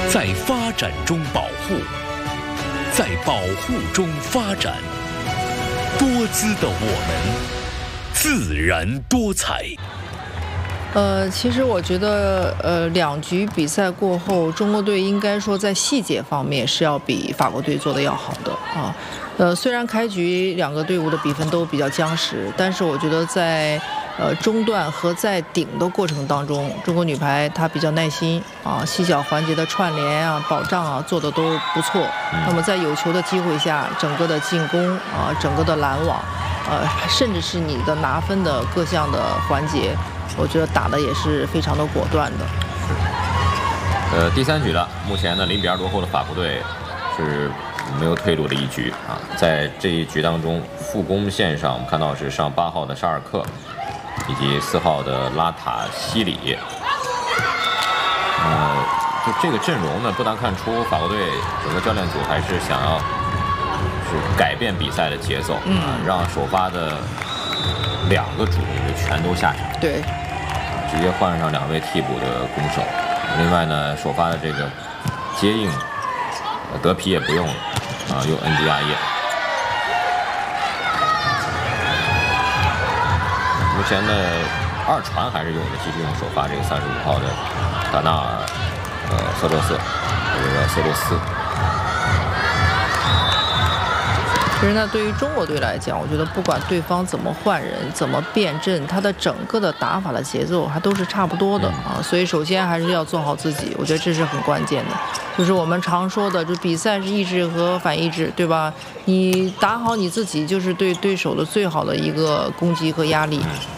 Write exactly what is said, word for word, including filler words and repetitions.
在发展中保护，在保护中发展。多姿的我们，自然多彩。 呃，其实我觉得，呃，两局比赛过后，中国队应该说在细节方面是要比法国队做的要好的啊。呃，虽然开局两个队伍的比分都比较僵实，但是我觉得在呃中段和在顶的过程当中，中国女排她比较耐心啊，细小环节的串联啊、保障啊做的都不错。那么在有球的机会下，整个的进攻啊、整个的拦网，呃，甚至是你的拿分的各项的环节，我觉得打的也是非常的果断的。 呃，第三局了，目前呢零比二落后的法国队是没有退路的一局啊。在这一局当中，副攻线上我们看到是上八号的沙尔克，以及四号的拉塔西里。呃，就这个阵容呢，不难看出法国队整个教练组还是想要是改变比赛的节奏，嗯、啊，让首发的两个主力就全都下场， 对， 直接换上两位替补的攻手。另外呢，首发的这个接应德皮也不用了啊，用恩迪亚耶。目前呢，二传还是用的继续用首发这个三十五号的达纳尔呃瑟洛瑟，这个瑟洛斯。 其实呢，对于中国队来讲，我觉得不管对方怎么换人、怎么变阵，他的整个的打法的节奏还都是差不多的啊。所以首先还是要做好自己，我觉得这是很关键的。就是我们常说的，就比赛是意志和反意志，对吧？你打好你自己，就是对对手的最好的一个攻击和压力。